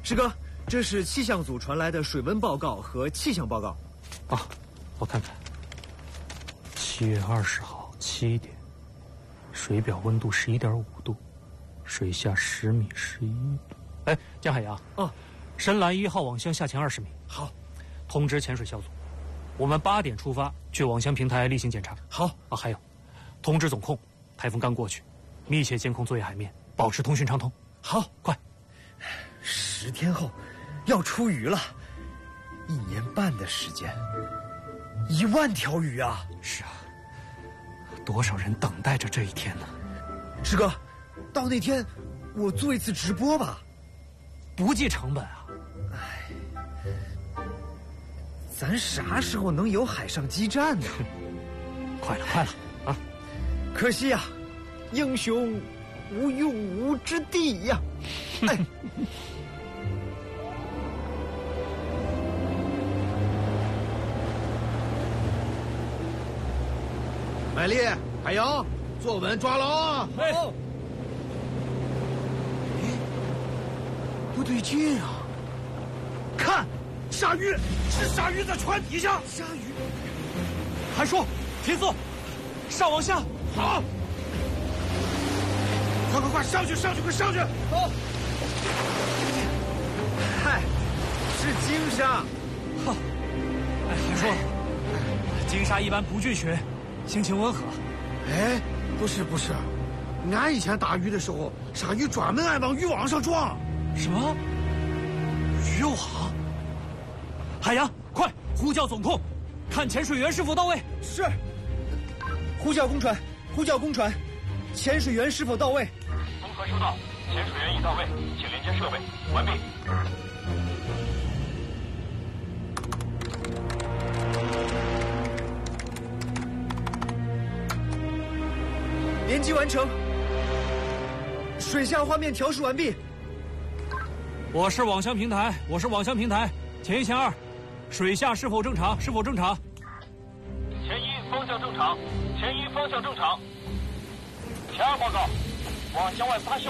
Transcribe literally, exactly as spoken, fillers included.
师哥，这是气象组传来的水温报告和气象报告。 啊，我看看。七月二十号七点，水表温度十一点五度，水下十米十一度。哎，江海洋。 哦， 深蓝一号网箱下潜二十米。 好。 通知潜水小组，我们八点出发去网箱平台例行检查。 好。 啊，还有，通知总控，台风刚过去，密切监控作业海面，保持通讯畅通。 好， 快。 十天后要出鱼了，一年半的时间，一万条鱼啊！ 是啊，多少人等待着这一天呢？ 师哥，到那天我做一次直播吧， 不计成本啊！ 哎，咱啥时候能有海上基站呢？ 快了，快了啊！ 可惜呀、啊，英雄无用武之地呀！哎。 麦丽、海洋，坐稳抓牢啊！ 哎， 哎，不对劲啊！看，鲨鱼，是鲨鱼在船底下。 鲨鱼， 韩叔，铁子，上网下。 好，快快快，上去上去，快上去！ 好。嗨，是鲸鲨。 哈，哎，韩叔，鲸鲨一般不惧雪。性情温和。 哎，不是不是，俺以前打鱼的时候，鲨鱼专门爱往渔网上撞。 什么？渔网？海洋，快呼叫总控，看潜水员是否到位。 是。呼叫公船，呼叫公船，潜水员是否到位？ 公船收到，潜水员已到位，请连接设备，完毕。 连击完成，水下画面调试完毕。 我是网箱平台，我是网箱平台，潜一潜二，水下是否正常？是否正常？ 潜一方向正常，潜一方向正常。潜二报告，网箱外发现。